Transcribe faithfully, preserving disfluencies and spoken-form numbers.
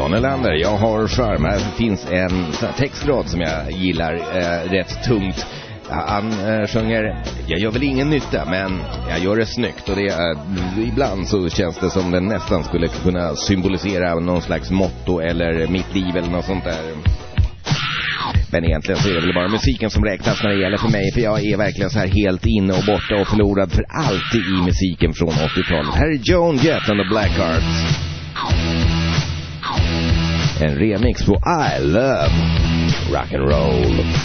John Elander. Jag har charm. Här finns en textrad som jag gillar eh, rätt tungt. Han eh, sjunger, jag gör väl ingen nytta, men jag gör det snyggt. Och det är, ibland så känns det som den nästan skulle kunna symbolisera någon slags motto eller mitt liv eller något sånt där. Men egentligen så är det väl bara musiken som räknas när det gäller för mig. För jag är verkligen så här helt inne och borta och förlorad för alltid i musiken från åttiotalet. Här är Joan Jett and the Blackhearts. En remix på I Love Rock and Roll.